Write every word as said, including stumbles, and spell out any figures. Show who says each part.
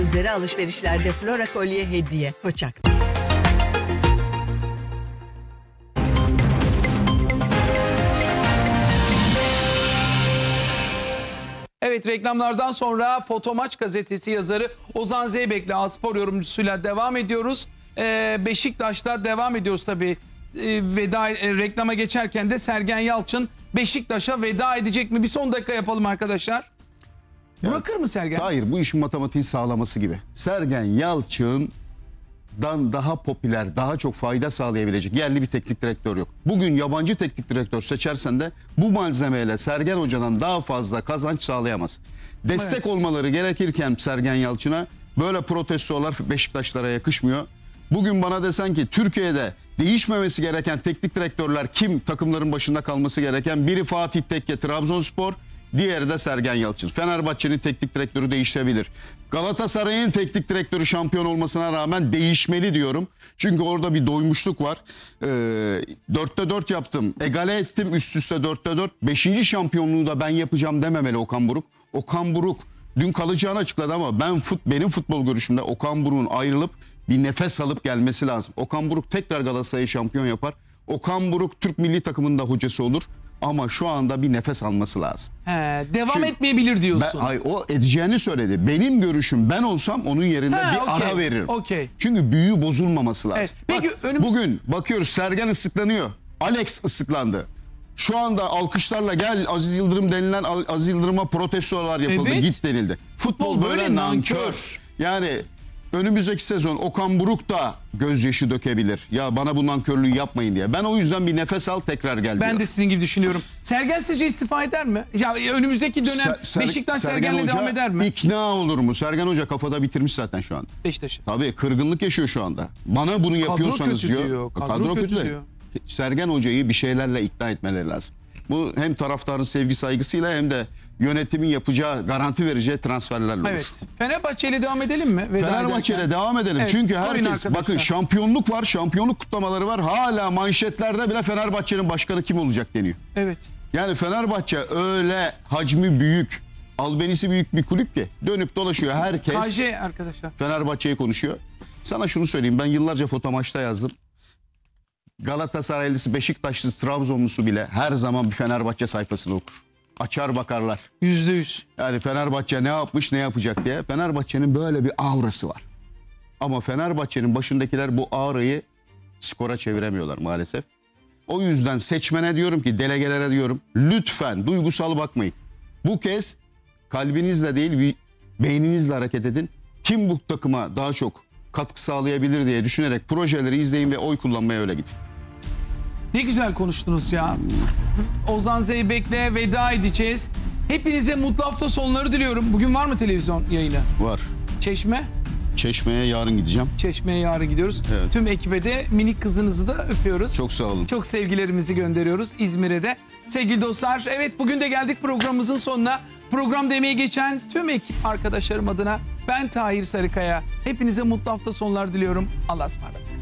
Speaker 1: Üzeri alışverişlerde Flora kolye hediye. Koçak.
Speaker 2: Evet, reklamlardan sonra Fotomaç gazetesi yazarı Ozan Zeybek'le A-Spor yorumcusuyla devam ediyoruz. Ee, Beşiktaş'ta devam ediyoruz tabii. Ee, veda e, reklama geçerken de Sergen Yalçın Beşiktaş'a veda edecek mi? Bir son dakika yapalım arkadaşlar. Bırakır mı Sergen?
Speaker 3: Hayır, bu işin matematiği sağlaması gibi. Sergen Yalçın'dan daha popüler, daha çok fayda sağlayabilecek yerli bir teknik direktör yok. Bugün yabancı teknik direktör seçersen de bu malzemeyle Sergen Hoca'dan daha fazla kazanç sağlayamaz. Destek evet. olmaları gerekirken Sergen Yalçın'a böyle protestolar Beşiktaşlara yakışmıyor. Bugün bana desen ki Türkiye'de değişmemesi gereken teknik direktörler kim, takımların başında kalması gereken, biri Fatih Tekke, Trabzonspor, diğeri de Sergen Yalçın. Fenerbahçe'nin teknik direktörü değişebilir. Galatasaray'ın teknik direktörü şampiyon olmasına rağmen değişmeli diyorum. Çünkü orada bir doymuşluk var. Ee, dörtte dört yaptım. Egale ettim üst üste dörtte dört. Beşinci şampiyonluğu da ben yapacağım dememeli Okan Buruk. Okan Buruk dün kalacağını açıkladı ama ben fut, benim futbol görüşümde Okan Buruk'un ayrılıp bir nefes alıp gelmesi lazım. Okan Buruk tekrar Galatasaray'ı şampiyon yapar. Okan Buruk Türk milli takımının da hocası olur. Ama şu anda bir nefes alması lazım.
Speaker 2: He, devam
Speaker 3: Çünkü
Speaker 2: etmeyebilir diyorsun.
Speaker 3: Ben, hayır, o edeceğini söyledi. Benim görüşüm, ben olsam onun yerinde
Speaker 2: He,
Speaker 3: bir
Speaker 2: okay,
Speaker 3: ara veririm.
Speaker 2: okay.
Speaker 3: Çünkü büyüğü bozulmaması lazım.
Speaker 2: Evet, peki,
Speaker 3: Bak,
Speaker 2: önüm...
Speaker 3: bugün bakıyoruz Sergen ıslıklanıyor. Alex ıslıklandı. Şu anda alkışlarla gel Aziz Yıldırım denilen Aziz Yıldırım'a protestolar yapıldı.
Speaker 2: Evet.
Speaker 3: Git denildi. Futbol, Futbol böyle, böyle nankör. nankör. Yani önümüzdeki sezon Okan Buruk da gözyaşı dökebilir. Ya bana bu nankörlüğü yapmayın diye. Ben o yüzden bir nefes al, tekrar gel
Speaker 2: Ben
Speaker 3: diyorum.
Speaker 2: de sizin gibi düşünüyorum. Sergen sizce istifa eder mi? Ya önümüzdeki dönem Ser, Ser, Beşiktaş Sergen'le Sergen devam eder mi?
Speaker 3: İkna olur mu? Sergen Hoca kafada bitirmiş zaten şu an.
Speaker 2: Beşiktaş'ı.
Speaker 3: Tabii kırgınlık yaşıyor şu anda. Bana bunu yapıyorsanız
Speaker 2: kadro
Speaker 3: diyor.
Speaker 2: diyor. Kadro,
Speaker 3: kadro kötü,
Speaker 2: kötü
Speaker 3: de.
Speaker 2: diyor.
Speaker 3: Sergen Hoca'yı bir şeylerle ikna etmeleri lazım. Bu hem taraftarın sevgi saygısıyla hem de yönetimin yapacağı, garanti vereceği transferlerle olur.
Speaker 2: Evet. Fenerbahçe ile devam edelim mi?
Speaker 3: Fenerbahçe ile devam edelim. Evet, çünkü herkes bakın şampiyonluk var, şampiyonluk kutlamaları var. Hala manşetlerde bile Fenerbahçe'nin başkanı kim olacak deniyor.
Speaker 2: Evet.
Speaker 3: Yani Fenerbahçe öyle hacmi büyük, albenisi büyük bir kulüp ki dönüp dolaşıyor herkes.
Speaker 2: K J arkadaşlar.
Speaker 3: Fenerbahçe'yi konuşuyor. Sana şunu söyleyeyim, ben yıllarca Fotomaç'ta yazdım. Galatasaraylısı, Beşiktaşlısı, Trabzonlusu bile her zaman bir Fenerbahçe sayfasını okur. Açar bakarlar.
Speaker 2: Yüzde yüz.
Speaker 3: Yani Fenerbahçe ne yapmış, ne yapacak diye. Fenerbahçe'nin böyle bir aurası var. Ama Fenerbahçe'nin başındakiler bu aurayı skora çeviremiyorlar maalesef. O yüzden seçmene diyorum ki, delegelere diyorum, lütfen duygusal bakmayın. Bu kez kalbinizle değil, beyninizle hareket edin. Kim bu takıma daha çok katkı sağlayabilir diye düşünerek projeleri izleyin ve oy kullanmaya öyle gidin.
Speaker 2: Ne güzel konuştunuz ya. Ozan Zeybek'le veda edeceğiz. Hepinize mutlu hafta sonları diliyorum. Bugün var mı televizyon yayını?
Speaker 3: Var.
Speaker 2: Çeşme?
Speaker 3: Çeşme'ye yarın gideceğim.
Speaker 2: Çeşme'ye yarın gidiyoruz. Evet. Tüm ekibe de minik kızınızı da öpüyoruz.
Speaker 3: Çok sağ olun.
Speaker 2: Çok sevgilerimizi gönderiyoruz İzmir'e de. Sevgili dostlar, evet bugün de geldik programımızın sonuna. Programda emeği geçen tüm ekip arkadaşlarım adına ben Tahir Sarıkaya. Hepinize mutlu hafta sonları diliyorum. Allah'a ısmarladık.